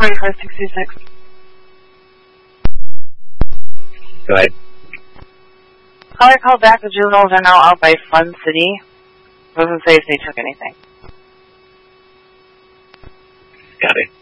4566. Go ahead. I called back. The juveniles are now out by Fun City. Doesn't say if they took anything. Got it.